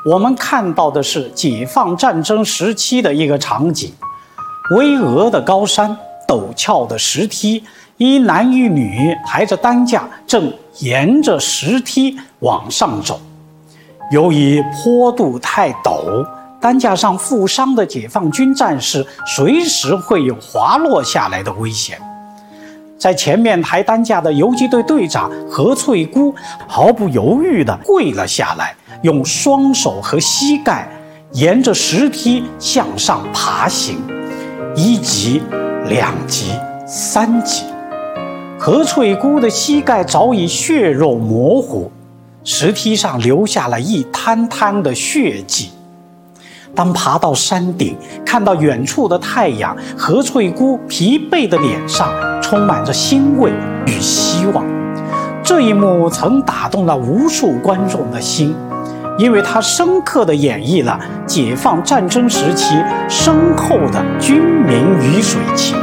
我们看到的是解放战争时期的一个场景：巍峨的高山，陡峭的石梯，一男一女抬着担架，正沿着石梯往上走。由于坡度太陡，担架上负伤的解放军战士随时会有滑落下来的危险。在前面抬担架的游击队队长何翠姑毫不犹豫地跪了下来，用双手和膝盖沿着石梯向上爬行，1级、2级、3级。何翠姑的膝盖早已血肉模糊，石梯上留下了一滩滩的血迹。当爬到山顶，看到远处的太阳，何翠姑疲惫的脸上充满着欣慰与希望。这一幕曾打动了无数观众的心，因为它深刻地演绎了解放战争时期深厚的军民鱼水情。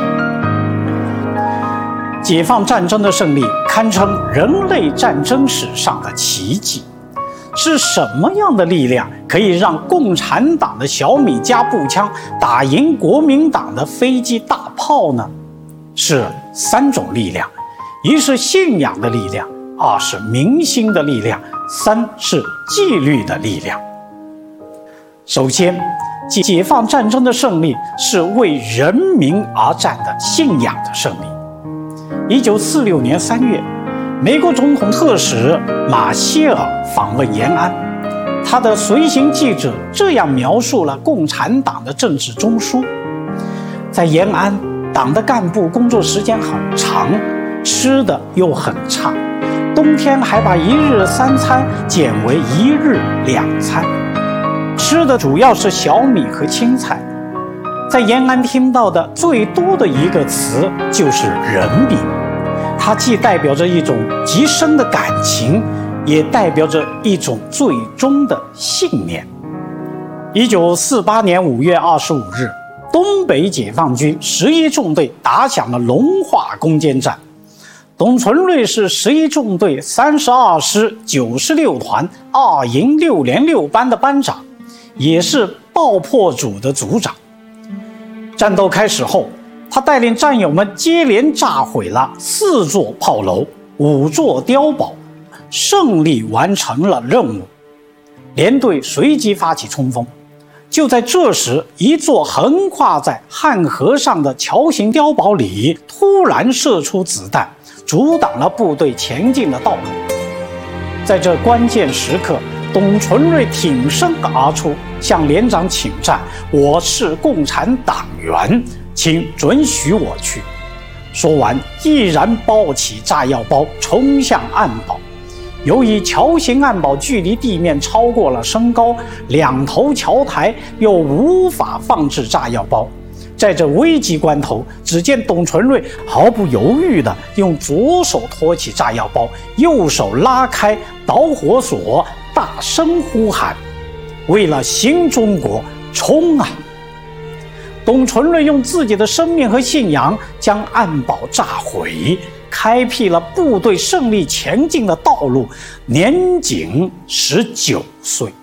解放战争的胜利堪称人类战争史上的奇迹。是什么样的力量可以让共产党的小米加步枪打赢国民党的飞机大炮呢？是3种力量：一是信仰的力量，2是民心的力量，3是纪律的力量。首先，解放战争的胜利是为人民而战的信仰的胜利。1946年3月，美国总统特使马歇尔访问延安，他的随行记者这样描述了共产党的政治中枢：在延安，党的干部工作时间很长，吃的又很差，冬天还把1日3餐减为1日2餐，吃的主要是小米和青菜。在延安听到的最多的一个词就是人民，它既代表着一种极深的感情，也代表着一种最终的信念。1948年5月25日，东北解放军11纵队打响了龙华攻坚战。董存瑞是11纵队32师96团2营6连6班的班长，也是爆破组的组长。战斗开始后，他带领战友们接连炸毁了4座炮楼、5座碉堡，胜利完成了任务。连队随即发起冲锋。就在这时，一座横跨在汉河上的桥形碉堡里突然射出子弹，阻挡了部队前进的道路。在这关键时刻，董存瑞挺身而出，向连长请战：“我是共产党员，请准许我去。”说完，毅然抱起炸药包冲向暗堡。由于桥形暗堡距离地面超过了身高，2头桥台又无法放置炸药包。在这危急关头，只见董存瑞毫不犹豫地用左手托起炸药包，右手拉开导火索，大声呼喊：“为了新中国，冲啊！”董存瑞用自己的生命和信仰将暗堡炸毁，开辟了部队胜利前进的道路，年仅19岁。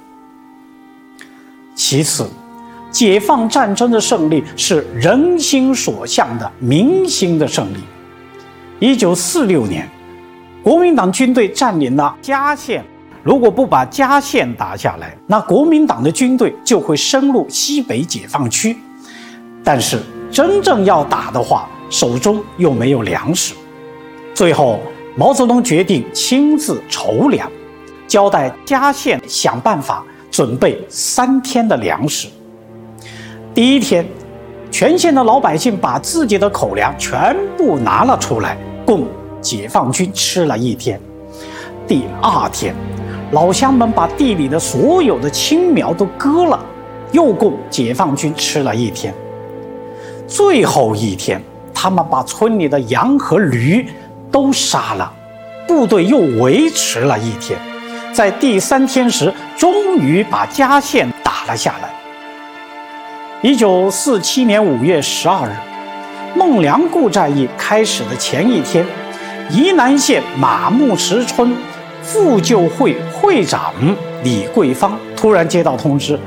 其次，解放战争的胜利是人心所向的民心的胜利。1946年，国民党军队占领了嘉县，如果不把嘉县打下来，那国民党的军队就会深入西北解放区。但是真正要打的话，手中又没有粮食。最后，毛泽东决定亲自筹粮，交代嘉县想办法准备3天的粮食。第一天，全县的老百姓把自己的口粮全部拿了出来，供解放军吃了1天。第2天，老乡们把地里的所有的青苗都割了，又供解放军吃了1天。最后1天，他们把村里的羊和驴都杀了，部队又维持了1天。在第3天时，终于把嘉县打了下来。1947年5月12日，孟良崮战役开始的前1天，沂南县马木池村妇救会会长李桂芳突然接到通知，